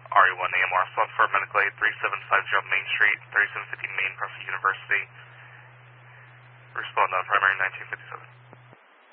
RE1 AMR, slot for medical aid 3750 Main Street, 3750 Main, Crawford University. Respond on primary 1957.